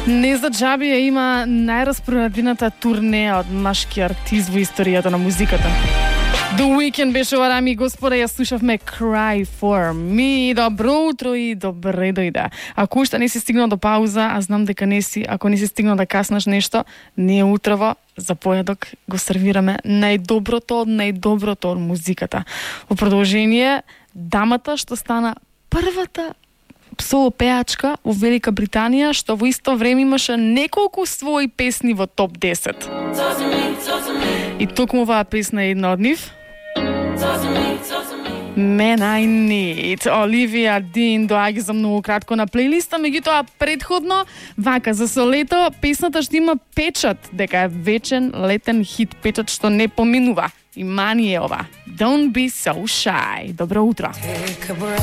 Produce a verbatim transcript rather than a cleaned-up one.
Не за џаби ја има најраспродадената турнеја од машки артист во историјата на музиката. The Weeknd беше ова, дами и господа, ја слушавме Cry For Me. Добро утро и добре дојде. Ако уште не си стигнал до пауза, а знам дека не си, ако не си стигнал да каснаш нешто, ние утрово за појадок го сервираме најдоброто од најдоброто од музиката. Во продолжение, дамата што стана првата соло пеачка во Велика Британија, што во исто време имаше неколку своји песни во топ десет. И токму оваа песна е една од нив. Man I Need. Оливија Дин доаѓа за многу кратко на плейлиста, меѓутоа претходно, вака за солето, песната што има печат, дека е вечен летен хит, печат што не поминува. И мани е ова. Don't be so shy. Добро утро.